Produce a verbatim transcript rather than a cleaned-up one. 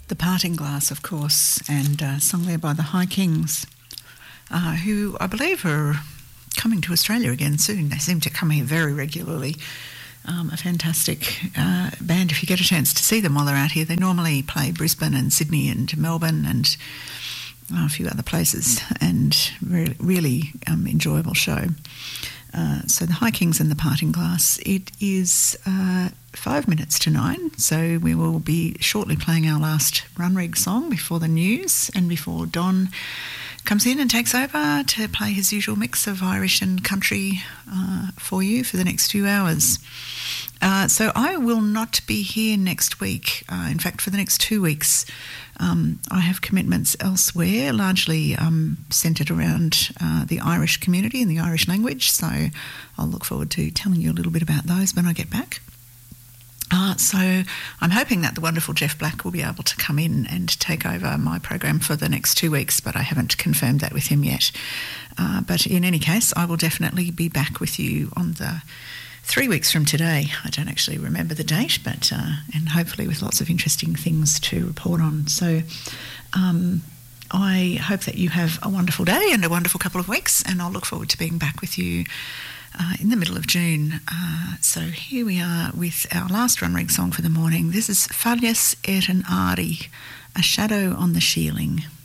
The Parting Glass, of course, and uh, sung there by the High Kings, uh, who I believe are coming to Australia again soon. They seem to come here very regularly. Um, a fantastic uh, band if you get a chance to see them while they're out here. They normally play Brisbane and Sydney and Melbourne and uh, a few other places, and really, really um, enjoyable show. Uh, so the High Kings and the Parting Glass. It is uh, five minutes to nine, so we will be shortly playing our last Run Rig song before the news and before Don comes in and takes over to play his usual mix of Irish and country uh, for you for the next few hours. Uh, so I will not be here next week. Uh, in fact, for the next two weeks, um, I have commitments elsewhere, largely um, centred around uh, the Irish community and the Irish language. So I'll look forward to telling you a little bit about those when I get back. Uh, so I'm hoping that the wonderful Jeff Black will be able to come in and take over my program for the next two weeks, but I haven't confirmed that with him yet. Uh, but in any case, I will definitely be back with you on the three weeks from today. I don't actually remember the date, but uh, and hopefully with lots of interesting things to report on. So um, I hope that you have a wonderful day and a wonderful couple of weeks, and I'll look forward to being back with you Uh, in the middle of June. Uh, so here we are with our last Run Rig song for the morning. This is Fallas er an Ari, A Shadow on the Sheeling.